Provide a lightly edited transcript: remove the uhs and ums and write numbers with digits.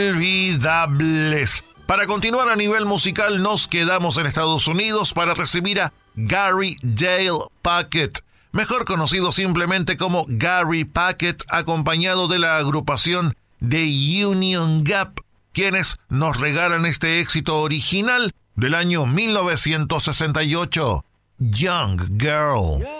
Inolvidables. Para continuar a nivel musical, nos quedamos en Estados Unidos para recibir a Gary Dale Packett, mejor conocido simplemente como Gary Packett, acompañado de la agrupación The Union Gap, quienes nos regalan este éxito original del año 1968, Young Girl.